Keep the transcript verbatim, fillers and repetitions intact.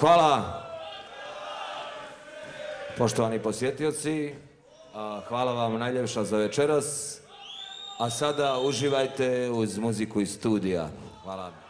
Hvala. Poštovani posjetioci, hvala vam najljepša za večeras. A sada uživajte uz muziku iz studija. Hvala.